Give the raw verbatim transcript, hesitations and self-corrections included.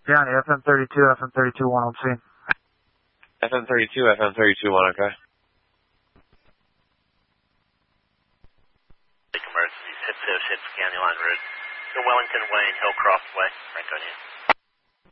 County, F M thirty-two, F M thirty-two, one on scene. F M thirty-two, F M thirty-two, one, okay. Emergencies, hit to hit County Line Road. The Wellington Way and Hillcroft Way, Franconia.